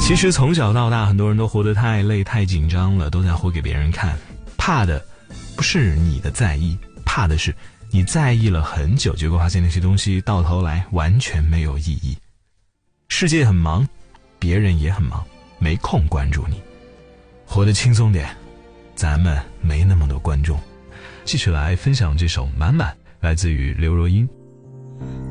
其实从小到大，很多人都活得太累太紧张了，都在活给别人看。怕的不是你的在意，怕的是你在意了很久，结果发现那些东西到头来完全没有意义。世界很忙，别人也很忙，没空关注你。活得轻松点，咱们没那么多观众。继续来分享这首满满，来自于刘若英。